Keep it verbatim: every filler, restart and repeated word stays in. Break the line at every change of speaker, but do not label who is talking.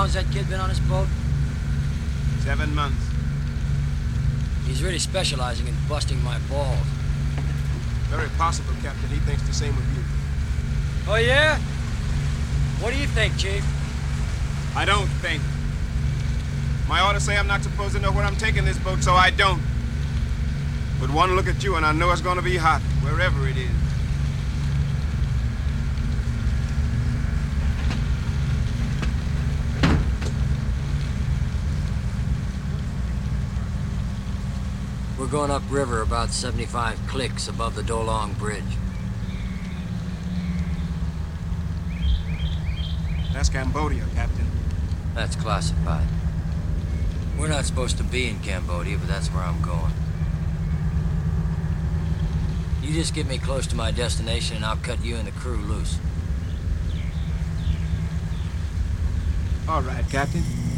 long's that kid been on this boat?
Seven months.
He's really specializing in busting my balls.
Very possible, Captain. He thinks the same of you.
Oh, yeah? What do you think, Chief?
I don't think. My orders say I'm not supposed to know where I'm taking this boat, so I don't. But one look at you and I know it's gonna be hot, wherever it is.
We're going upriver about seventy-five clicks above the Dolong Bridge.
That's Cambodia, Captain.
That's classified. We're not supposed to be in Cambodia, but that's where I'm going. You just get me close to my destination and I'll cut you and the crew loose.
All right, Captain.